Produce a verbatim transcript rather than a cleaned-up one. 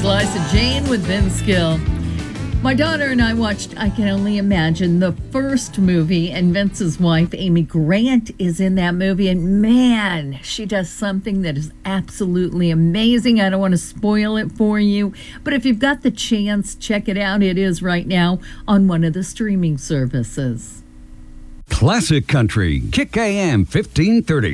Liza Jane with Vince Gill. My daughter and I watched I Can Only Imagine, the first movie, and Vince's wife, Amy Grant, is in that movie, and man, she does something that is absolutely amazing. I don't want to spoil it for you, but if you've got the chance, check it out. It is right now on one of the streaming services. Classic Country, Kick A M fifteen thirty.